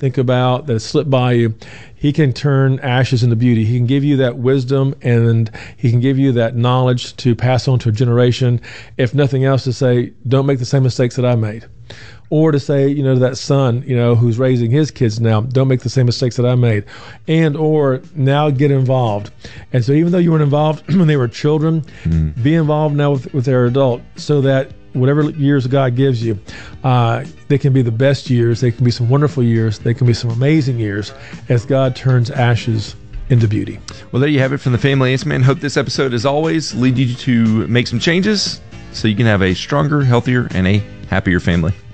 think about that slipped by you, he can turn ashes into beauty. He can give you that wisdom, and he can give you that knowledge to pass on to a generation. If nothing else, to say, don't make the same mistakes that I made. Or to say, to that son, who's raising his kids now, don't make the same mistakes that I made. And or now get involved. And so even though you weren't involved when they were children, be involved now with their adult, so that whatever years God gives you, they can be the best years. They can be some wonderful years. They can be some amazing years as God turns ashes into beauty. Well, there you have it from the Family Answer Man. Hope this episode, as always, leads you to make some changes so you can have a stronger, healthier, and a happier family.